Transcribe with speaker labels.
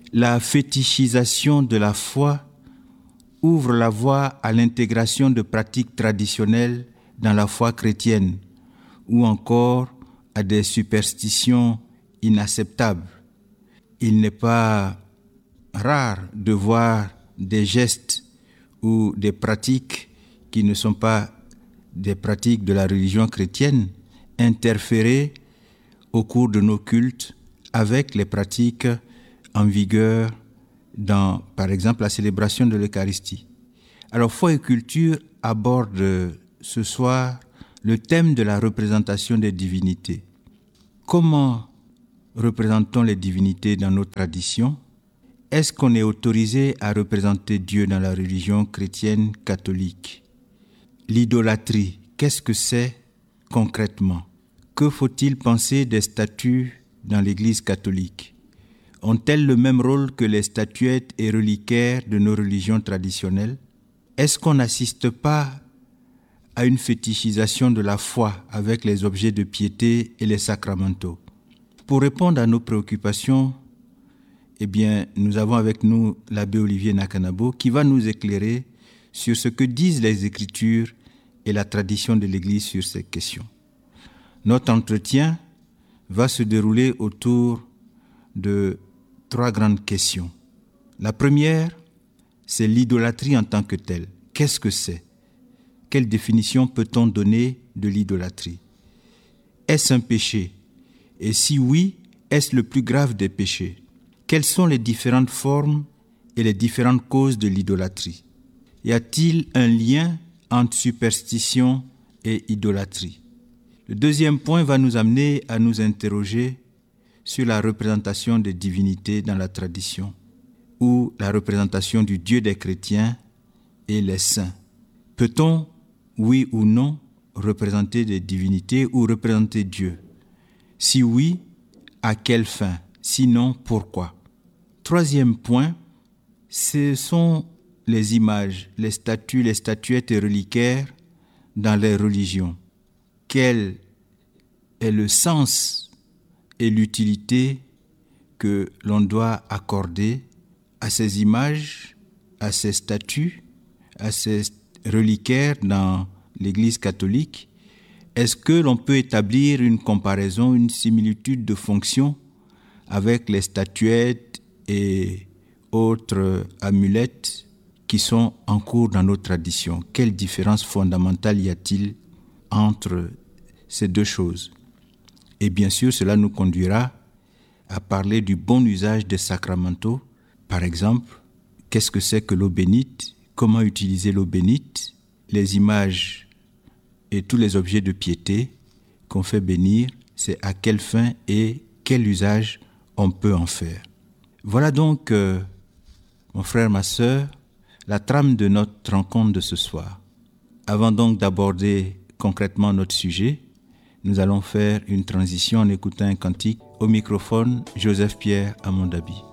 Speaker 1: la fétichisation de la foi ouvre la voie à l'intégration de pratiques traditionnelles dans la foi chrétienne ou encore à des superstitions inacceptables. Il n'est pas rare de voir des gestes ou des pratiques qui ne sont pas des pratiques de la religion chrétienne interférer au cours de nos cultes avec les pratiques en vigueur dans, par exemple, la célébration de l'Eucharistie. Alors, Foi et Culture aborde ce soir le thème de la représentation des divinités. Comment représentons les divinités dans nos traditions? Est-ce qu'on est autorisé à représenter Dieu dans la religion chrétienne catholique? L'idolâtrie, qu'est-ce que c'est concrètement? Que faut-il penser des statues dans l'Église catholique? Ont-elles le même rôle que les statuettes et reliquaires de nos religions traditionnelles? Est-ce qu'on n'assiste pas à une fétichisation de la foi avec les objets de piété et les sacramentaux? Pour répondre à nos préoccupations, nous avons avec nous l'abbé Olivier Nakanabo qui va nous éclairer sur ce que disent les Écritures et la tradition de l'Église sur ces questions. Notre entretien va se dérouler autour de 3 grandes questions. La première, c'est l'idolâtrie en tant que telle. Qu'est-ce que c'est? Quelle définition peut-on donner de l'idolâtrie? Est-ce un péché? Et si oui, est-ce le plus grave des péchés? Quelles sont les différentes formes et les différentes causes de l'idolâtrie? Y a-t-il un lien entre superstition et idolâtrie? Le deuxième point va nous amener à nous interroger sur la représentation des divinités dans la tradition, ou la représentation du Dieu des chrétiens et les saints. Peut-on, oui ou non, représenter des divinités ou représenter Dieu? Si oui, à quelle fin? Sinon, pourquoi? Troisième point, ce sont les images, les statues, les statuettes et reliquaires dans les religions. Quel est le sens et l'utilité que l'on doit accorder à ces images, à ces statues, à ces reliquaires dans l'Église catholique? Est-ce que l'on peut établir une comparaison, une similitude de fonction avec les statuettes et autres amulettes qui sont en cours dans nos traditions? Quelle différence fondamentale y a-t-il entre ces deux choses? Et bien sûr, cela nous conduira à parler du bon usage des sacramentaux. Par exemple, qu'est-ce que c'est que l'eau bénite? Comment utiliser l'eau bénite? Les images et tous les objets de piété qu'on fait bénir, c'est à quelle fin et quel usage on peut en faire. Voilà donc, mon frère, ma sœur, la trame de notre rencontre de ce soir. Avant donc d'aborder concrètement notre sujet, nous allons faire une transition en écoutant un cantique. Au microphone, Joseph Pierre Amondabi.